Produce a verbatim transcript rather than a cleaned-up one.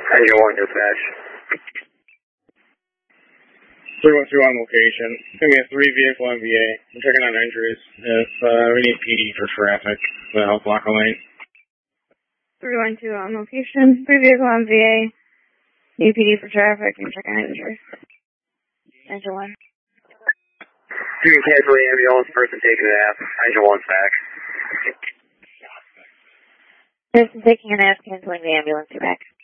Engine one dispatch. three one two on location. It's going to be a three vehicle M V A. I'm checking on injuries. If uh, we need P D for traffic, so help block a lane. three one two on location. Three vehicle M V A. Need P D for traffic. I'm checking on injuries. Engine one. You can cancel the ambulance, person taking a nap. Engine one's back. Person taking a nap, canceling the ambulance, you're back.